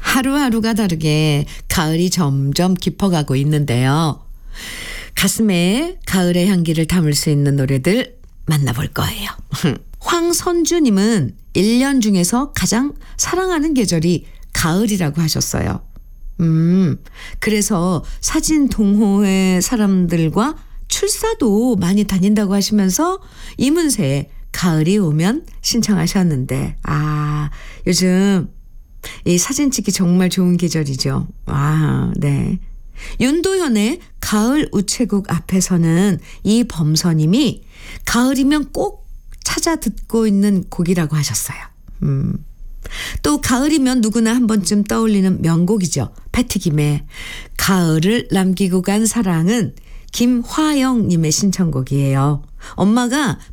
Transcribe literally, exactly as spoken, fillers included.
하루하루가 다르게 가을이 점점 깊어가고 있는데요. 가슴에 가을의 향기를 담을 수 있는 노래들 만나볼 거예요. 황선주님은 일 년 중에서 가장 사랑하는 계절이 가을이라고 하셨어요. 음, 그래서 사진 동호회 사람들과 출사도 많이 다닌다고 하시면서 이문세의 가을이 오면 신청하셨는데, 아, 요즘 이 사진 찍기 정말 좋은 계절이죠. 아, 네. 윤도현의 가을 우체국 앞에서는 이범서님이 가을이면 꼭 찾아 듣고 있는 곡이라고 하셨어요. 음. 또 가을이면 누구나 한 번쯤 떠올리는 명곡이죠. 패티김의 가을을 남기고 간 사랑은 김화영님의 신청곡이에요. 엄마가